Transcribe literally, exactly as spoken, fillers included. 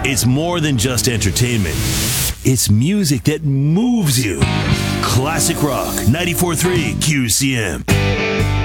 It's more than just entertainment. It's music that moves you. Classic Rock, ninety-four point three Q C M.